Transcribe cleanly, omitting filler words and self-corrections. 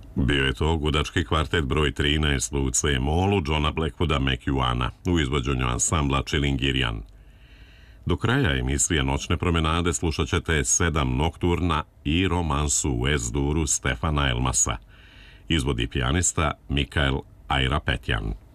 Bio je to gudački kvartet broj 13 u C-molu Johna Blackwooda McEwana u izvođenju ansambla Chilingirian. Do kraja emisije Noćne promenade slušat ćete 7 nokturna i romansu u S-duru Stefana Elmasa. Izvodi pijanista Mikael Ajrapetjan.